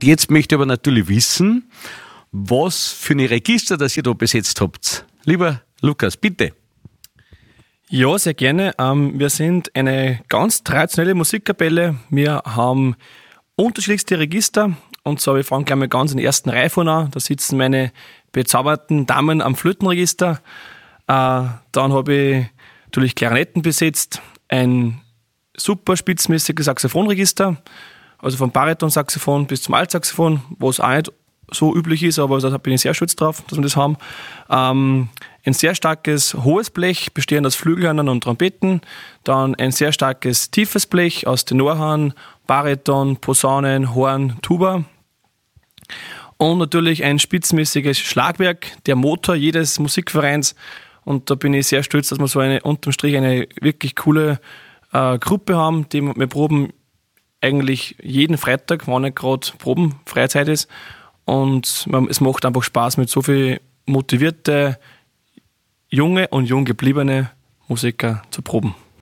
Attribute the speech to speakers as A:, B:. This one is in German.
A: Jetzt möchte ich aber natürlich wissen, was für eine Register, das ihr da besetzt habt. Lieber Lukas, bitte.
B: Ja, sehr gerne. Wir sind eine ganz traditionelle Musikkapelle. Wir haben unterschiedlichste Register. Und zwar, wir fangen gleich mal ganz in der ersten Reihe vorne an. Da sitzen meine bezauberten Damen am Flötenregister. Dann habe ich natürlich Klarinetten besetzt, ein super spitzmäßiges Saxophonregister, also vom Bariton-Saxophon bis zum Altsaxophon, was auch nicht so üblich ist, aber da bin ich sehr stolz drauf, dass wir das haben. Ein sehr starkes hohes Blech, bestehend aus Flügelhörnern und Trompeten. Dann ein sehr starkes tiefes Blech aus Tenorhorn, Bariton, Posaunen, Horn, Tuba. Und natürlich ein spitzmäßiges Schlagwerk, der Motor jedes Musikvereins. Und da bin ich sehr stolz, dass wir so unterm Strich eine wirklich coole Gruppe haben. Wir proben eigentlich jeden Freitag, wenn nicht gerade Probenfreizeit ist. Und es macht einfach Spaß, mit so viel motivierte, junge und jung gebliebene Musiker zu proben.